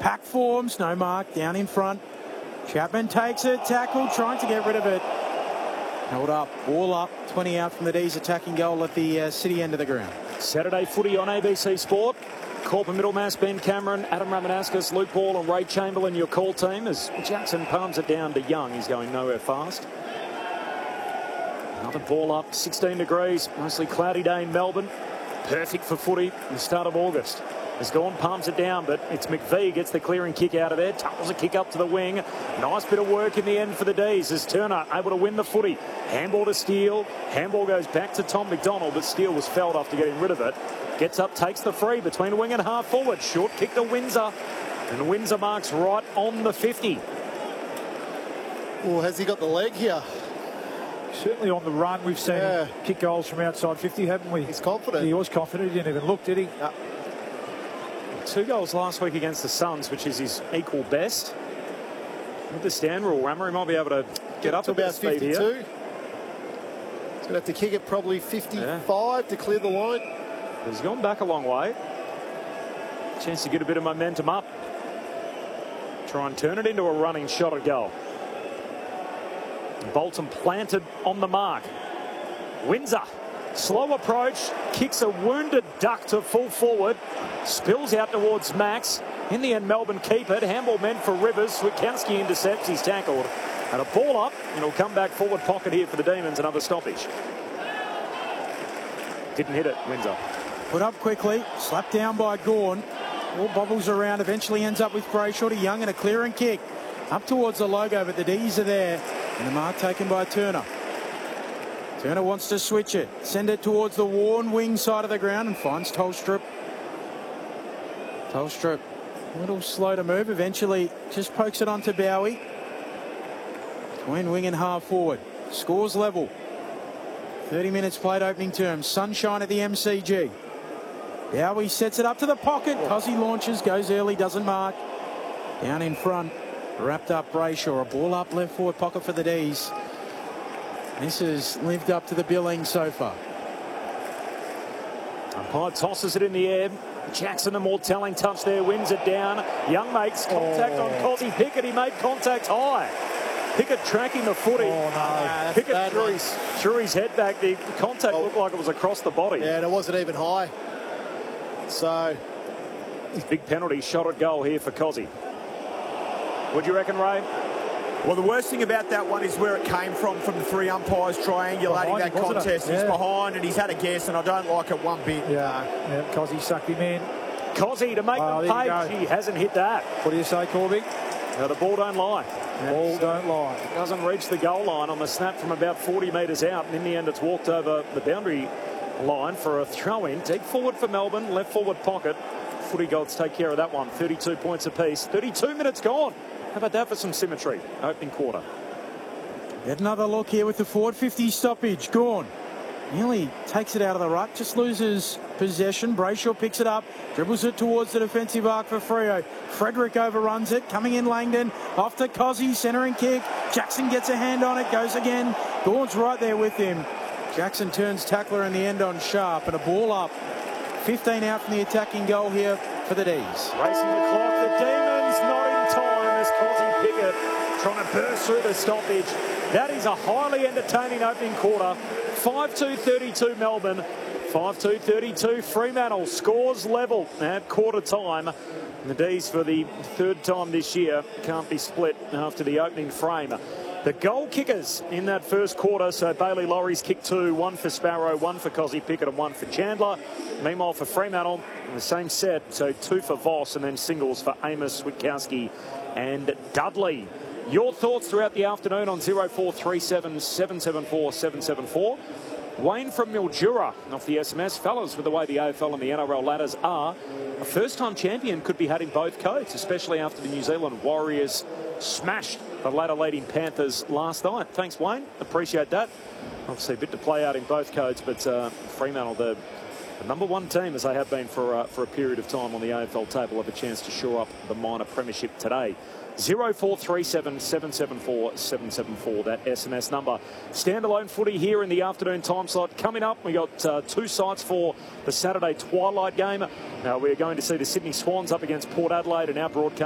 Pack forms, no mark, down in front. Chapman takes it, tackle, trying to get rid of it. Held up, ball up, 20 out from the D's attacking goal at the city end of the ground. Saturday footy on ABC Sport. Corporate Middlemass, Ben Cameron, Adam Ramanaskas, Luke Ball and Ray Chamberlain, your call team, as Jackson palms it down to Young. He's going nowhere fast. Another ball up, 16 degrees, mostly cloudy day in Melbourne. Perfect for footy in the start of August. Has gone, palms it down, but it's McVee gets the clearing kick out of there. Tuckles a kick up to the wing. Nice bit of work in the end for the D's as Turner able to win the footy. Handball to Steele. Handball goes back to Tom McDonald, but Steele was felled after getting rid of it. Gets up, takes the free between wing and half forward. Short kick to Windsor. And Windsor marks right on the 50. Well, has he got the leg here? Certainly on the run, we've seen him kick goals from outside 50, haven't we? He's confident. He was confident. He didn't even look, did he? 2 goals last week against the Suns, which is his equal best. With the stand rule, Rammer, he might be able to get up to about 52. Here. He's going to have to kick it probably 55 to clear the line. He's gone back a long way. Chance to get a bit of momentum up. Try and turn it into a running shot at goal. Bolton planted on the mark. Windsor. Slow approach, kicks a wounded duck to full forward, spills out towards Max. In the end, Melbourne keep it. Handball meant for Rivers. Switkowski intercepts, he's tackled. And a ball up, and it'll come back forward pocket here for the Demons, another stoppage. Didn't hit it, Windsor. Put up quickly, slapped down by Gawn. All bobbles around, eventually ends up with Brayshaw to Young and a clearing kick. Up towards the logo, but the D's are there. And the mark taken by Turner. Turner wants to switch it, send it towards the worn wing side of the ground and finds Tolstrup. Tolstrup, a little slow to move, eventually just pokes it onto Bowie. Between wing and half forward. Scores level. 30 minutes played opening terms. Sunshine at the MCG. Bowie sets it up to the pocket. Cozzy launches, goes early, doesn't mark. Down in front, wrapped up Brayshaw. A ball up left forward pocket for the D's. This has lived up to the billing so far. Umpire tosses it in the air. Jackson, a more telling touch there, wins it down. Young makes contact on Cozzy Pickett. He made contact high. Pickett tracking the footy. Pickett threw his head back. The contact looked like it was across the body. Yeah, and it wasn't even high. So, big penalty shot at goal here for Cozzy. What do you reckon, Ray? Well, the worst thing about that one is where it came from the 3 umpires triangulating that contest. He's behind and he's had a guess, and I don't like it one bit. Yeah, Cozzy sucked him in. Cozzy to make them pay. He hasn't hit that. What do you say, Corby? No, the ball don't lie. Ball don't lie. Doesn't reach the goal line on the snap from about 40 metres out, and in the end it's walked over the boundary line for a throw-in. Deep forward for Melbourne, left forward pocket. Footy gods take care of that one. 32 points apiece. 32 minutes gone. How about that for some symmetry? Opening quarter. Get another look here with the forward 50 stoppage. Gawn nearly takes it out of the ruck, just loses possession. Brayshaw picks it up, dribbles it towards the defensive arc for Freo. Frederick overruns it, coming in Langdon, off to Cozzy, centering kick. Jackson gets a hand on it, goes again. Gawn's right there with him. Jackson turns tackler in the end on Sharp, and a ball up. 15 out from the attacking goal here for the D's. Racing the clock, the Demons not in time as Cozzy Pickett trying to burst through the stoppage. That is a highly entertaining opening quarter. 5-2-32 Melbourne, 5-2-32 Fremantle. Scores level at quarter time. The D's for the 3rd time this year can't be split after the opening frame. The goal kickers in that first quarter, so Bailey Laurie's kicked 2, 1 for Sparrow, 1 for Cozzy Pickett and 1 for Chandler. Meanwhile for Fremantle, the same set, so 2 for Voss and then singles for Amos, Switkowski and Dudley. Your thoughts throughout the afternoon on 0437 774 774. Wayne from Mildura off the SMS. Fellas, with the way the AFL and the NRL ladders are, a first-time champion could be had in both codes, especially after the New Zealand Warriors smashed the ladder-leading Panthers last night. Thanks, Wayne. Appreciate that. Obviously, a bit to play out in both codes, but Fremantle, the number 1 team, as they have been for a period of time on the AFL table, have a chance to shore up the minor premiership today. 0437 774 774, that SMS number. Standalone footy here in the afternoon time slot. Coming up, we got 2 sites for the Saturday twilight game. Now we're going to see the Sydney Swans up against Port Adelaide, and our broadcast